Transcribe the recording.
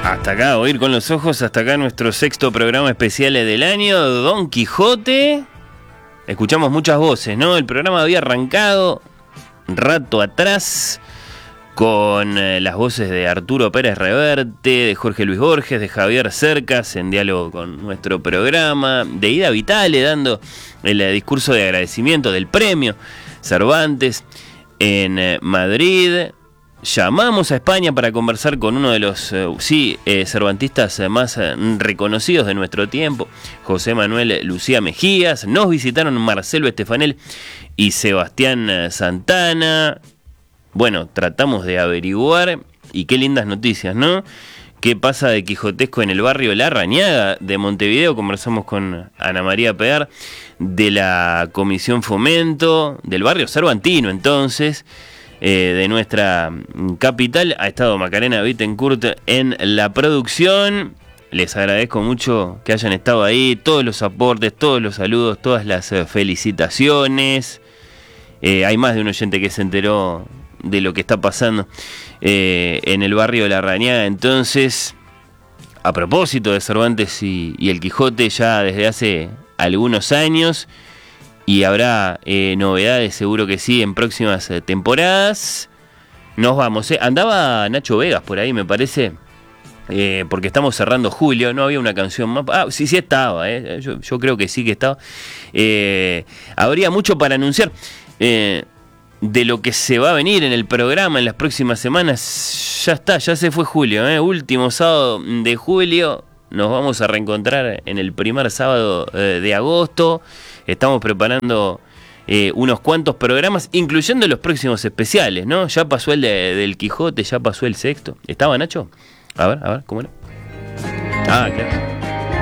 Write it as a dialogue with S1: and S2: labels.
S1: Hasta acá, Oír con los Ojos, hasta acá nuestro sexto programa especial del año, Don Quijote. Escuchamos muchas voces, ¿no? El programa había arrancado rato atrás con las voces de Arturo Pérez Reverte, de Jorge Luis Borges, de Javier Cercas en diálogo con nuestro programa, de Ida Vitale dando el discurso de agradecimiento del premio Cervantes en Madrid. Llamamos a España para conversar con uno de los cervantistas más reconocidos de nuestro tiempo, José Manuel Lucía Mejías. Nos visitaron Marcelo Estefanel y Sebastián Santana. Bueno, tratamos de averiguar, y qué lindas noticias, ¿no? ¿Qué pasa de quijotesco en el barrio La Rañaga de Montevideo? Conversamos con Ana María Pear de la Comisión Fomento del barrio cervantino, entonces, de nuestra capital. Ha estado Macarena Bittencourt en la producción. Les agradezco mucho que hayan estado ahí, todos los aportes, todos los saludos, todas las felicitaciones. Hay más de un oyente que se enteró de lo que está pasando en el barrio de La Rañaga. Entonces, a propósito de Cervantes y el Quijote, ya desde hace algunos años, y habrá novedades, seguro que sí, en próximas temporadas. Nos vamos, andaba Nacho Vegas por ahí, me parece, porque estamos cerrando julio. No había una canción más. Sí estaba, yo creo que sí que estaba. Habría mucho para anunciar de lo que se va a venir en el programa en las próximas semanas. Ya se fue julio, último sábado de julio. Nos vamos a reencontrar en el primer sábado de agosto. Estamos preparando unos cuantos programas, incluyendo los próximos especiales, ¿no? Ya pasó el del Quijote, ya pasó el sexto. ¿Estaba Nacho? A ver, ¿cómo era? Claro.